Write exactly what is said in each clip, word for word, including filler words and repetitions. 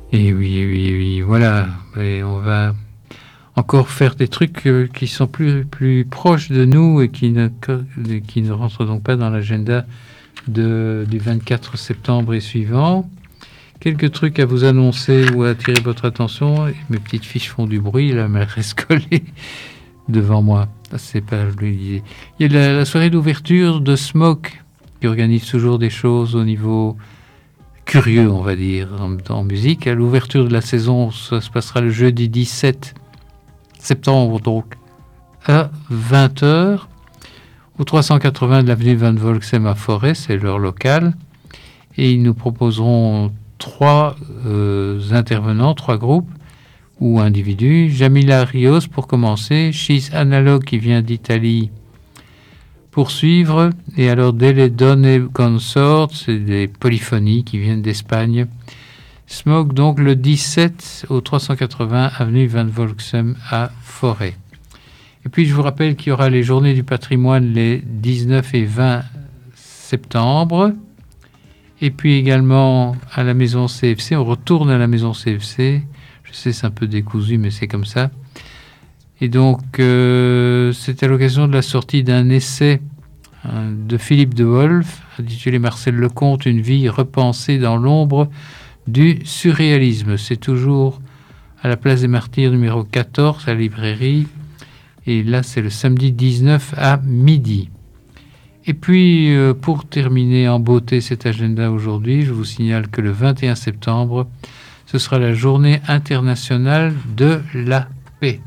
Et oui, oui, oui, voilà. Et on va encore faire des trucs euh, qui sont plus, plus proches de nous et qui ne, qui ne rentrent donc pas dans l'agenda de, du vingt-quatre septembre et suivant. Quelques trucs à vous annoncer ou à attirer votre attention. Mes petites fiches font du bruit, là, mais elles restent collées devant moi. C'est pas l'idée. Il y a la, la soirée d'ouverture de Smoke, qui organise toujours des choses au niveau curieux, on va dire, en, en musique. À l'ouverture de la saison, ça se passera le jeudi dix-sept septembre, donc, à vingt heures, au trois cent quatre-vingts de l'avenue Van Volxem à Forêt, c'est leur local. Et ils nous proposeront trois euh, intervenants, trois groupes ou individus. Jamila Rios pour commencer, She's Analog qui vient d'Italie pour suivre, et alors Dele Donne Consort, c'est des polyphonies qui viennent d'Espagne. Smoke donc le dix-sept au trois cent quatre-vingts avenue Van Volxem à Forêt. Et puis je vous rappelle qu'il y aura les journées du patrimoine les dix-neuf et vingt septembre. Et puis également à la maison C F C, on retourne à la maison C F C. Je sais, c'est un peu décousu, mais c'est comme ça. Et donc, euh, c'est à l'occasion de la sortie d'un essai hein, de Philippe de Wolf, intitulé Marcel Lecomte, une vie repensée dans l'ombre du surréalisme. C'est toujours à la place des Martyrs numéro quatorze, à la librairie. Et là, c'est le samedi dix-neuf à midi. Et puis, euh, pour terminer en beauté cet agenda aujourd'hui, je vous signale que le vingt et un septembre, ce sera la journée internationale de la paix.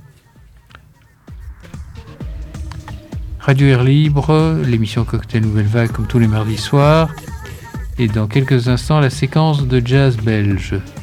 Radio Air Libre, l'émission Cocktail Nouvelle Vague comme tous les mardis soirs. Et dans quelques instants, la séquence de jazz belge.